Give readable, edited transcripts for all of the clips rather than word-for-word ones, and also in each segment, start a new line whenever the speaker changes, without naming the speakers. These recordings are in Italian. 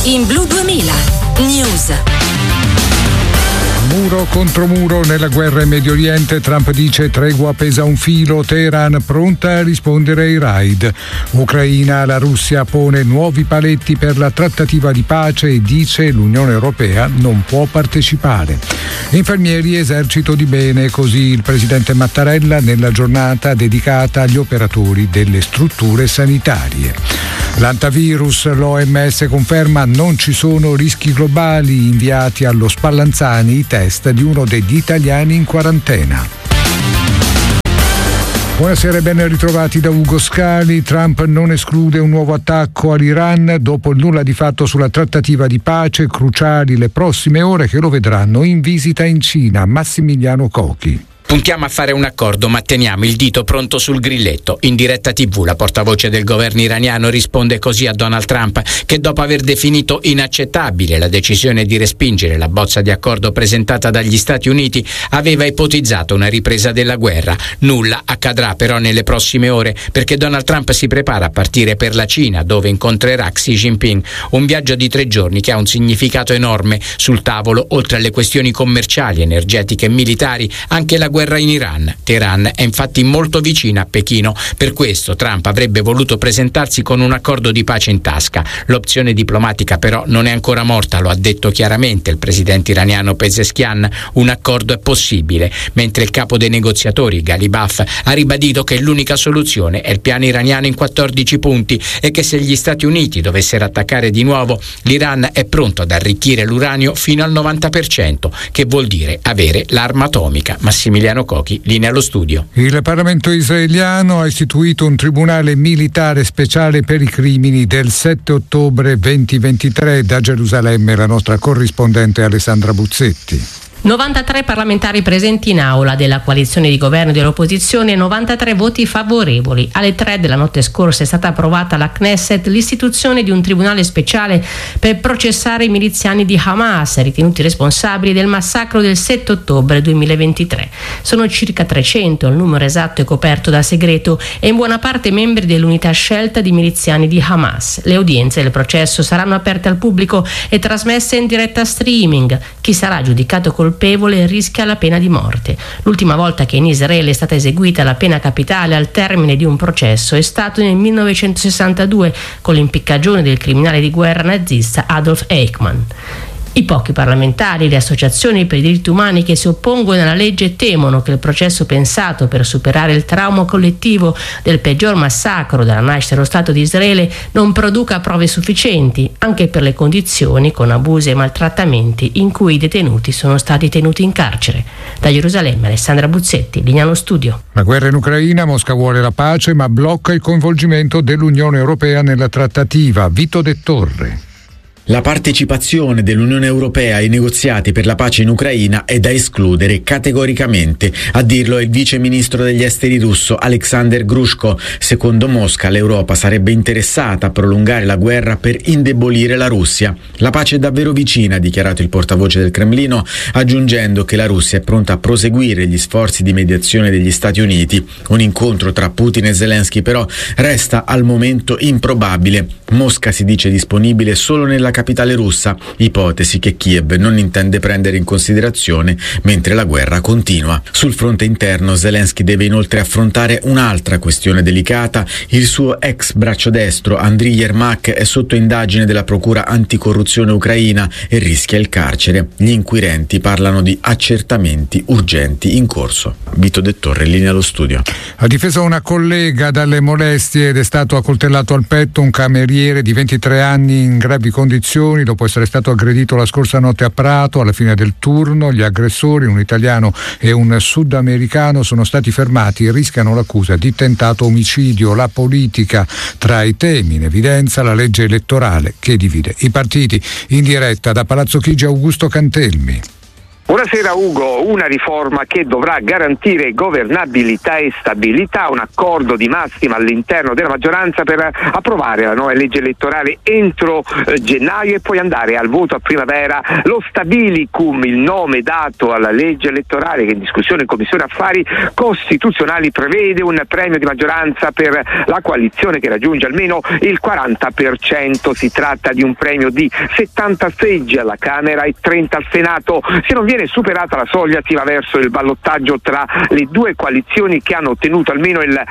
In Blu 2000 News.
Muro contro muro nella guerra in Medio Oriente. Trump dice tregua appesa a un filo, Teheran pronta a rispondere ai raid. Ucraina, la Russia pone nuovi paletti per la trattativa di pace e dice l'Unione Europea non può partecipare. Infermieri, esercito di bene, così il presidente Mattarella nella giornata dedicata agli operatori delle strutture sanitarie. L'antivirus, l'OMS conferma non ci sono rischi globali, inviati allo Spallanzani i test di uno degli italiani in quarantena. Buonasera e ben ritrovati da Ugo Scali. Trump non esclude un nuovo attacco all'Iran dopo il nulla di fatto sulla trattativa di pace, cruciali le prossime ore che lo vedranno in visita in Cina. Massimiliano Cochi.
Puntiamo a fare un accordo, ma teniamo il dito pronto sul grilletto. In diretta TV la portavoce del governo iraniano risponde così a Donald Trump, che dopo aver definito inaccettabile la decisione di respingere la bozza di accordo presentata dagli Stati Uniti, aveva ipotizzato una ripresa della guerra. Nulla accadrà però nelle prossime ore, perché Donald Trump si prepara a partire per la Cina, dove incontrerà Xi Jinping. Un viaggio di 3 giorni che ha un significato enorme. Sul tavolo, oltre alle questioni commerciali, energetiche e militari, anche la guerra in Iran. Teheran è infatti molto vicina a Pechino, per questo Trump avrebbe voluto presentarsi con un accordo di pace in tasca. L'opzione diplomatica però non è ancora morta, lo ha detto chiaramente il presidente iraniano Pezeshkian. Un accordo è possibile, mentre il capo dei negoziatori Ghalibaf ha ribadito che l'unica soluzione è il piano iraniano in 14 punti e che se gli Stati Uniti dovessero attaccare di nuovo, l'Iran è pronto ad arricchire l'uranio fino al 90%, che vuol dire avere l'arma atomica. Massimiliano Cochi, linea allo studio.
Il Parlamento israeliano ha istituito un tribunale militare speciale per i crimini del 7 ottobre 2023. Da Gerusalemme la nostra corrispondente Alessandra Buzzetti.
93 parlamentari presenti in aula della coalizione di governo e dell'opposizione, 93 voti favorevoli. Alle 3 della notte scorsa è stata approvata alla Knesset l'istituzione di un tribunale speciale per processare i miliziani di Hamas ritenuti responsabili del massacro del 7 ottobre 2023. Sono circa 300, il numero esatto è coperto da segreto, e in buona parte membri dell'unità scelta di miliziani di Hamas. Le udienze del processo saranno aperte al pubblico e trasmesse in diretta streaming. Chi sarà giudicato colpevole rischia la pena di morte. L'ultima volta che in Israele è stata eseguita la pena capitale al termine di un processo è stato nel 1962 con l'impiccagione del criminale di guerra nazista Adolf Eichmann. I pochi parlamentari e le associazioni per i diritti umani che si oppongono alla legge temono che il processo pensato per superare il trauma collettivo del peggior massacro dalla nascita dello Stato di Israele non produca prove sufficienti, anche per le condizioni con abusi e maltrattamenti in cui i detenuti sono stati tenuti in carcere. Da Gerusalemme Alessandra Buzzetti, linea allo studio.
La guerra in Ucraina, Mosca vuole la pace ma blocca il coinvolgimento dell'Unione Europea nella trattativa. Vito De Torre.
La partecipazione dell'Unione Europea ai negoziati per la pace in Ucraina è da escludere categoricamente, a dirlo è il vice ministro degli esteri russo Alexander Grushko. Secondo Mosca l'Europa sarebbe interessata a prolungare la guerra per indebolire la Russia. La pace è davvero vicina, ha dichiarato il portavoce del Cremlino, aggiungendo che la Russia è pronta a proseguire gli sforzi di mediazione degli Stati Uniti. Un incontro tra Putin e Zelensky però resta al momento improbabile. Mosca si dice disponibile solo nella capitale russa, ipotesi che Kiev non intende prendere in considerazione mentre la guerra continua. Sul fronte interno Zelensky deve inoltre affrontare un'altra questione delicata. Il suo ex braccio destro Andriy Yermak è sotto indagine della procura anticorruzione ucraina e rischia il carcere. Gli inquirenti parlano di accertamenti urgenti in corso. Vito De Torre, linea allo studio.
Ha difeso una collega dalle molestie ed è stato accoltellato al petto un cameriere di 23 anni in gravi condizioni dopo essere stato aggredito la scorsa notte a Prato. Alla fine del turno gli aggressori, un italiano e un sudamericano, sono stati fermati e rischiano l'accusa di tentato omicidio. La politica tra i temi in evidenza, la legge elettorale che divide i partiti. In diretta da Palazzo Chigi Augusto Cantelmi.
Buonasera Ugo, una riforma che dovrà garantire governabilità e stabilità, un accordo di massima all'interno della maggioranza per approvare la nuova legge elettorale entro gennaio e poi andare al voto a primavera. Lo Stabilicum, il nome dato alla legge elettorale che è in discussione in Commissione Affari Costituzionali, prevede un premio di maggioranza per la coalizione che raggiunge almeno il 40%. Si tratta di un premio di 70 seggi alla Camera e 30 al Senato. Se non viene superata la soglia si va verso il ballottaggio tra le due coalizioni che hanno ottenuto almeno il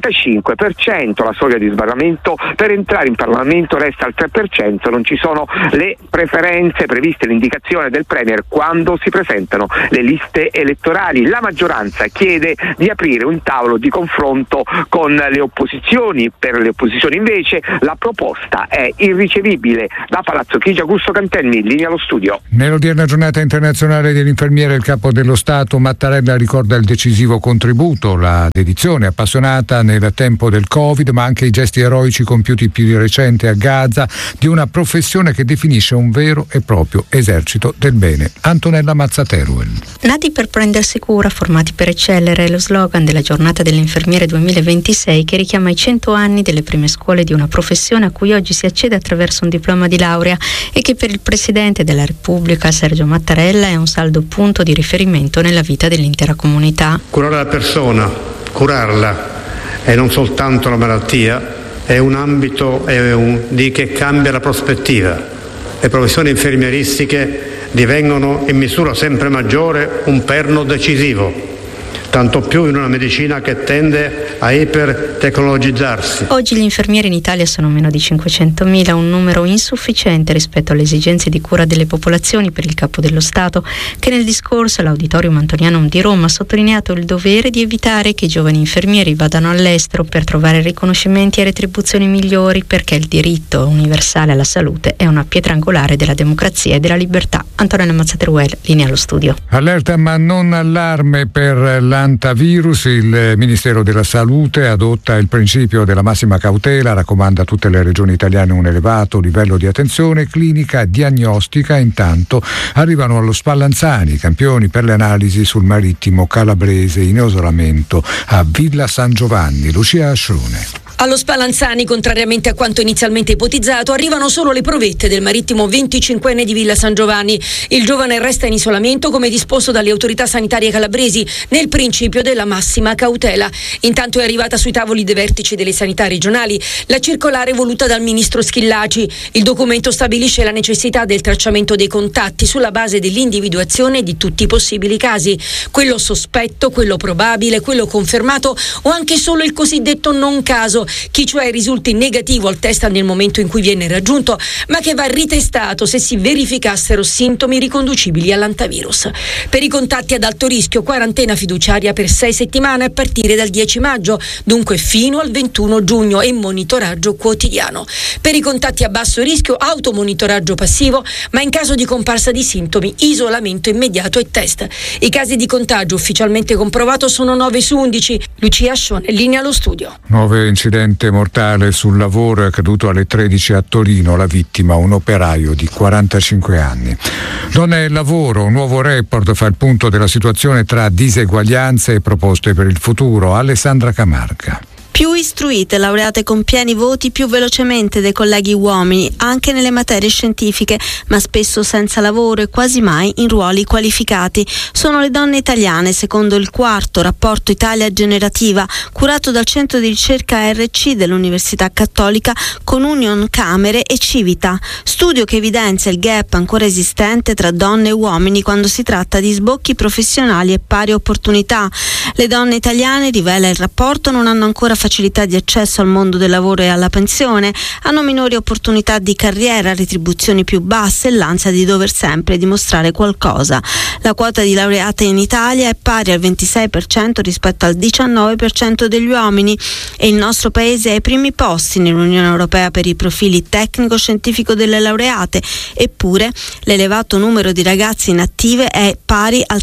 35%. La soglia di sbarramento per entrare in Parlamento resta al 3%. Non ci sono le preferenze previste, l'indicazione del Premier quando si presentano le liste elettorali. La maggioranza chiede di aprire un tavolo di confronto con le opposizioni. Per le opposizioni invece la proposta è irricevibile. Da Palazzo Chigi, Augusto Cantelmi, in linea allo studio.
Nell'odierna giornata internazionale dell'infermiere, il capo dello Stato Mattarella ricorda il decisivo contributo, la dedizione appassionata nel tempo del Covid, ma anche i gesti eroici compiuti più di recente a Gaza, di una professione che definisce un vero e proprio esercito del bene. Antonella Mazzateruel.
Nati per prendersi cura, formati per eccellere, è lo slogan della giornata dell'infermiere 2026 che richiama i 100 anni delle prime scuole di una professione a cui oggi si accede attraverso un diploma di laurea e che per il Presidente della Repubblica Sergio Mattarella è un saldo punto di riferimento nella vita dell'intera comunità.
Curare la persona, curarla e non soltanto la malattia è un ambito che cambia la prospettiva. Le professioni infermieristiche divengono in misura sempre maggiore un perno decisivo, tanto più in una medicina che tende a ipertecnologizzarsi.
Oggi gli infermieri in Italia sono meno di 500.000, un numero insufficiente rispetto alle esigenze di cura delle popolazioni per il Capo dello Stato, che nel discorso all'Auditorium Antonianum di Roma ha sottolineato il dovere di evitare che i giovani infermieri vadano all'estero per trovare riconoscimenti e retribuzioni migliori, perché il diritto universale alla salute è una pietra angolare della democrazia e della libertà. Antonella Mazzateruel, linea allo studio.
Allerta ma non allarme per l'antivirus. Il Ministero della Salute adotta il principio della massima cautela, raccomanda a tutte le regioni italiane un elevato livello di attenzione clinica diagnostica. Intanto arrivano allo Spallanzani i campioni per le analisi sul marittimo calabrese in isolamento a Villa San Giovanni. Lucia Ascione.
Allo Spallanzani, contrariamente a quanto inizialmente ipotizzato, arrivano solo le provette del marittimo 25enne di Villa San Giovanni. Il giovane resta in isolamento come disposto dalle autorità sanitarie calabresi nel principio della massima cautela. Intanto è arrivata sui tavoli dei vertici delle sanità regionali la circolare voluta dal ministro Schillaci. Il documento stabilisce la necessità del tracciamento dei contatti sulla base dell'individuazione di tutti i possibili casi, quello sospetto, quello probabile, quello confermato o anche solo il cosiddetto non caso, chi cioè risulti negativo al test nel momento in cui viene raggiunto, ma che va ritestato se si verificassero sintomi riconducibili all'antivirus. Per i contatti ad alto rischio, quarantena fiduciaria per 6 settimane a partire dal 10 maggio, dunque fino al 21 giugno, e monitoraggio quotidiano. Per i contatti a basso rischio, automonitoraggio passivo, ma in caso di comparsa di sintomi, isolamento immediato e test. I casi di contagio ufficialmente comprovato sono 9 su 11. Lucia Ascione, linea allo studio.
9 incidente mortale sul lavoro, è accaduto alle 13 a Torino, la vittima un operaio di 45 anni. Donne e lavoro, un nuovo report fa il punto della situazione tra diseguaglianze e proposte per il futuro. Alessandra Camarca.
Più istruite, laureate con pieni voti più velocemente dei colleghi uomini, anche nelle materie scientifiche, ma spesso senza lavoro e quasi mai in ruoli qualificati. Sono le donne italiane, secondo il quarto rapporto Italia Generativa, curato dal centro di ricerca RC dell'Università Cattolica con Union Camere e Civita. Studio che evidenzia il gap ancora esistente tra donne e uomini quando si tratta di sbocchi professionali e pari opportunità. Le donne italiane, rivela il rapporto, non hanno ancora facilità di accesso al mondo del lavoro e alla pensione, hanno minori opportunità di carriera, retribuzioni più basse e l'ansia di dover sempre dimostrare qualcosa. La quota di laureate in Italia è pari al 26% rispetto al 19% degli uomini e il nostro paese è ai primi posti nell'Unione Europea per i profili tecnico-scientifico delle laureate, eppure l'elevato numero di ragazzi inattive è pari al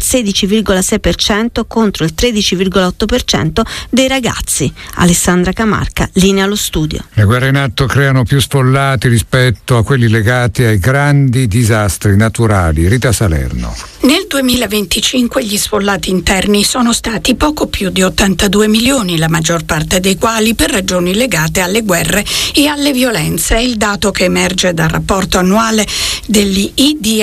16,6% contro il 13,8% dei ragazzi. Alessandra Camarca, linea allo studio.
Le guerre in atto creano più sfollati rispetto a quelli legati ai grandi disastri naturali. Rita Salerno.
Nel 2025 gli sfollati interni sono stati poco più di 82 milioni, la maggior parte dei quali per ragioni legate alle guerre e alle violenze. È il dato che emerge dal rapporto annuale degli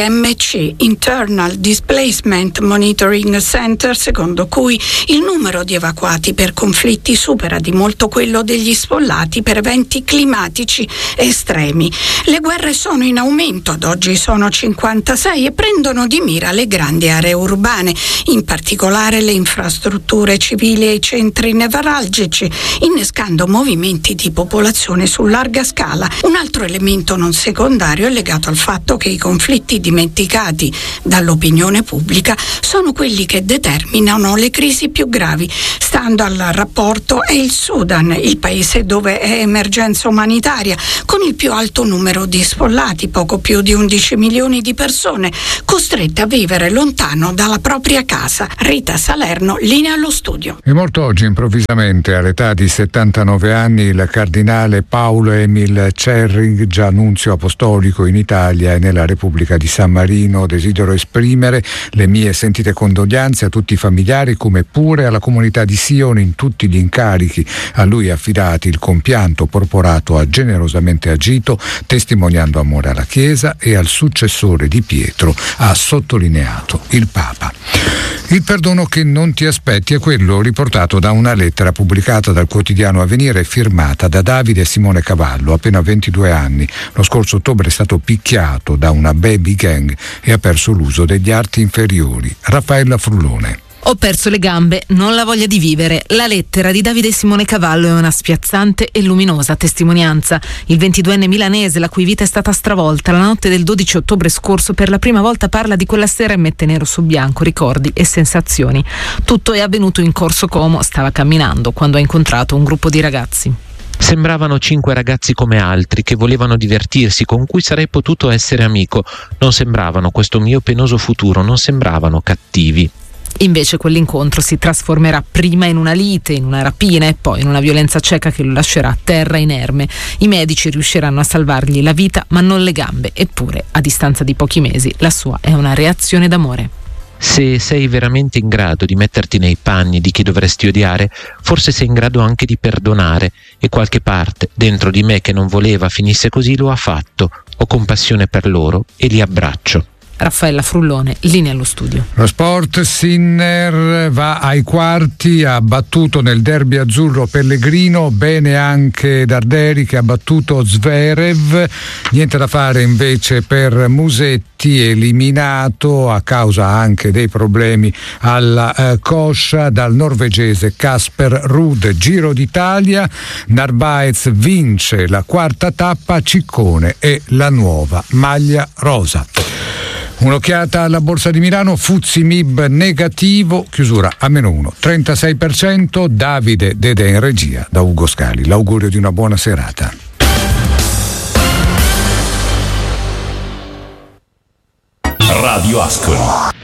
IDMC, Internal Displacement Monitoring Center, secondo cui il numero di evacuati per conflitti supera di molto quello degli sfollati per eventi climatici estremi. Le guerre sono in aumento, ad oggi sono 56 e prendono di mira le grandi aree urbane, in particolare le infrastrutture civili e i centri nevralgici, innescando movimenti di popolazione su larga scala. Un altro elemento non secondario è legato al fatto che i conflitti dimenticati dall'opinione pubblica sono quelli che determinano le crisi più gravi. Stando al rapporto è il Sudan, il paese dove è emergenza umanitaria, con il più alto numero di sfollati, poco più di 11 milioni di persone costrette a vivere lontano dalla propria casa. Rita Salerno, linea allo studio.
È morto oggi improvvisamente all'età di 79 anni il cardinale Paolo Emil Cerrig, già nunzio apostolico in Italia e nella Repubblica di San Marino. Desidero esprimere le mie sentite condoglianze a tutti i familiari, come pure alla comunità di Sion in tutti gli incarichi a lui affidati. Il compianto porporato ha generosamente agito, testimoniando amore alla Chiesa e al successore di Pietro, ha sottolineato il Papa. Il perdono che non ti aspetti è quello riportato da una lettera pubblicata dal quotidiano Avvenire e firmata da Davide Simone Cavallo, appena 22 anni. Lo scorso ottobre è stato picchiato da una baby gang e ha perso l'uso degli arti inferiori. Raffaella Frullone.
Ho perso le gambe, non la voglia di vivere. La lettera di Davide Simone Cavallo è una spiazzante e luminosa testimonianza. Il 22enne milanese, la cui vita è stata stravolta la notte del 12 ottobre scorso, per la prima volta parla di quella sera e mette nero su bianco ricordi e sensazioni. Tutto è avvenuto in Corso Como, stava camminando quando ha incontrato un gruppo di ragazzi.
Sembravano 5 ragazzi come altri che volevano divertirsi, con cui sarei potuto essere amico. Non sembravano questo mio penoso futuro, non sembravano cattivi.
Invece quell'incontro si trasformerà prima in una lite, in una rapina e poi in una violenza cieca che lo lascerà a terra inerme. I medici riusciranno a salvargli la vita ma non le gambe, eppure a distanza di pochi mesi la sua è una reazione d'amore.
Se sei veramente in grado di metterti nei panni di chi dovresti odiare, forse sei in grado anche di perdonare, e qualche parte dentro di me che non voleva finisse così lo ha fatto. Ho compassione per loro e li abbraccio.
Raffaella Frullone, linea allo studio.
Lo sport, Sinner va ai quarti, ha battuto nel derby azzurro Pellegrino, bene anche Darderi che ha battuto Zverev. Niente da fare invece per Musetti, eliminato a causa anche dei problemi alla coscia dal norvegese Casper Ruud. Giro d'Italia, Narvaez vince la quarta tappa, Ciccone e la nuova maglia rosa. Un'occhiata alla borsa di Milano, FTSE MIB negativo, chiusura a -1, 36%. Davide Dede in regia da Ugo Scali. L'augurio di una buona serata.
Radio Ascoli.